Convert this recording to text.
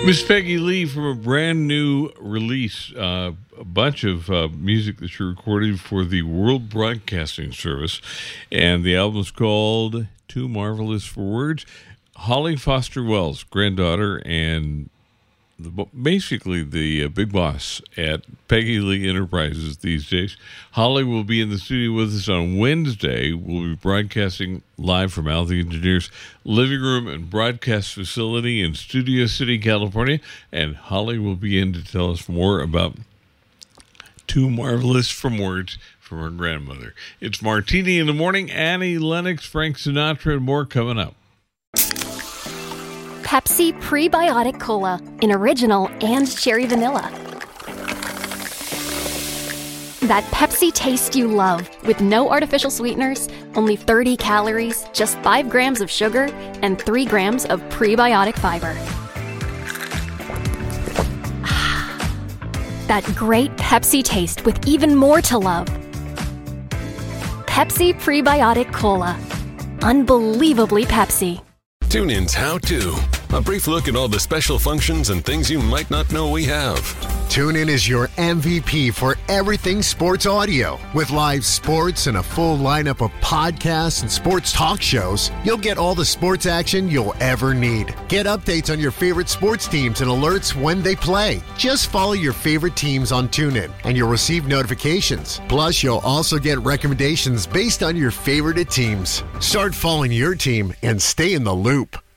Miss Peggy Lee from a brand new release, a bunch of music that she recorded for the World Broadcasting Service, and the album's called Too Marvelous for Words. Holly Foster Wells, granddaughter, and basically the big boss at Peggy Lee Enterprises these days. Holly will be in the studio with us on Wednesday. We'll be broadcasting live from Al the Engineer's living room and broadcast facility in Studio City, California. And Holly will be in to tell us more about Too Marvelous for Words from her grandmother. It's Martini in the Morning, Annie Lennox, Frank Sinatra, and more coming up. Pepsi Prebiotic Cola in original and cherry vanilla. That Pepsi taste you love with no artificial sweeteners, only 30 calories, just 5 grams of sugar, and 3 grams of prebiotic fiber. That great Pepsi taste with even more to love. Pepsi Prebiotic Cola. Unbelievably Pepsi. TuneIn's How To. A brief look at all the special functions and things you might not know we have. TuneIn is your MVP for everything sports audio. With live sports and a full lineup of podcasts and sports talk shows, you'll get all the sports action you'll ever need. Get updates on your favorite sports teams and alerts when they play. Just follow your favorite teams on TuneIn, and you'll receive notifications. Plus, you'll also get recommendations based on your favorite teams. Start following your team and stay in the loop.